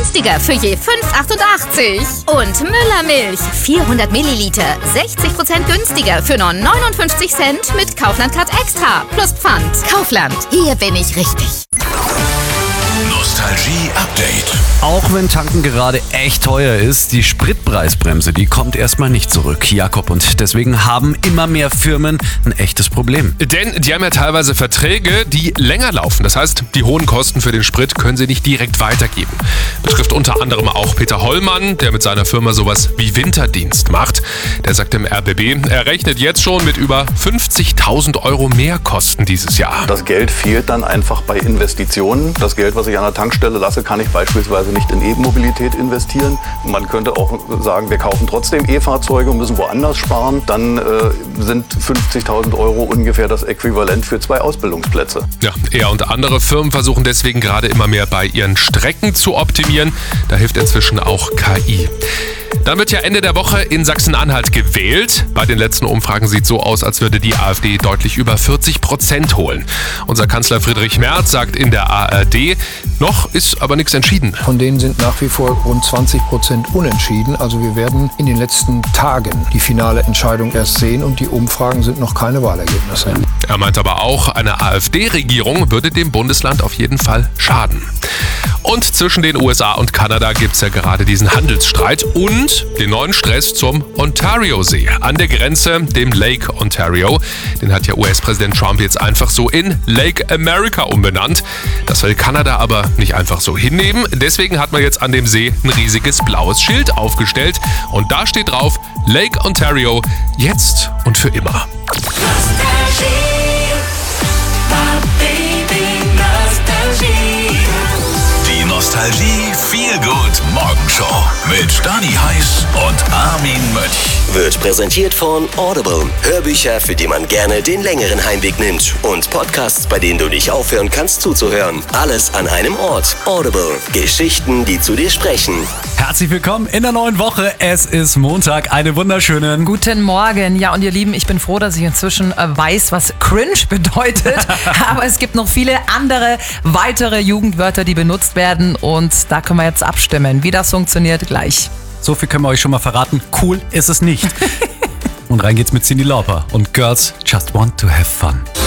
günstiger für je 5,88. Und Müllermilch, 400 Milliliter, 60% günstiger für nur 59 Cent mit Kaufland Card Extra plus Pfand. Kaufland, hier bin ich richtig. Nostalgie-Update. Auch wenn tanken gerade echt teuer ist, die Spritpreisbremse, die kommt erstmal nicht zurück, Jakob. Und deswegen haben immer mehr Firmen ein echtes Problem. Denn die haben ja teilweise Verträge, die länger laufen. Das heißt, die hohen Kosten für den Sprit können sie nicht direkt weitergeben. Betrifft unter anderem auch Peter Hollmann, der mit seiner Firma sowas wie Winterdienst macht. Der sagt im RBB, er rechnet jetzt schon mit über 50.000 Euro Mehrkosten dieses Jahr. Das Geld fehlt dann einfach bei Investitionen. Das Geld, was ich an der Tankstelle lasse, kann ich beispielsweise nicht in E-Mobilität investieren. Man könnte auch sagen, wir kaufen trotzdem E-Fahrzeuge und müssen woanders sparen. Dann sind 50.000 Euro ungefähr das Äquivalent für 2 Ausbildungsplätze. Ja, er und andere Firmen versuchen deswegen gerade immer mehr bei ihren Strecken zu optimieren. Da hilft inzwischen auch KI. Dann wird ja Ende der Woche in Sachsen-Anhalt gewählt. Bei den letzten Umfragen sieht es so aus, als würde die AfD deutlich über 40% holen. Unser Kanzler Friedrich Merz sagt in der ARD, noch ist aber nichts entschieden. Von denen sind nach wie vor rund 20% unentschieden. Also wir werden in den letzten Tagen die finale Entscheidung erst sehen und die Umfragen sind noch keine Wahlergebnisse. Er meint aber auch, eine AfD-Regierung würde dem Bundesland auf jeden Fall schaden. Und zwischen den USA und Kanada gibt es ja gerade diesen Handelsstreit und den neuen Stress zum Ontario-See. An der Grenze, dem Lake Ontario. Den hat ja US-Präsident Trump jetzt einfach so in Lake America umbenannt. Das will Kanada aber nicht einfach so hinnehmen. Deswegen hat man jetzt an dem See ein riesiges blaues Schild aufgestellt. Und da steht drauf, Lake Ontario, jetzt und für immer. Die Nostalgie Feel Good Morgenshow mit Dani Heiß und Armin Mönch. Wird präsentiert von Audible. Hörbücher, für die man gerne den längeren Heimweg nimmt. Und Podcasts, bei denen du nicht aufhören kannst zuzuhören. Alles an einem Ort. Audible. Geschichten, die zu dir sprechen. Herzlich willkommen in der neuen Woche. Es ist Montag. Einen wunderschönen Guten Morgen. Ja, und ihr Lieben, ich bin froh, dass ich inzwischen weiß, was cringe bedeutet. Aber es gibt noch viele andere, weitere Jugendwörter, die benutzt werden. Und da können wir jetzt abstimmen. Wie das funktioniert, gleich. So viel können wir euch schon mal verraten. Cool ist es nicht. Und rein geht's mit Cyndi Lauper und Girls Just Want to Have Fun.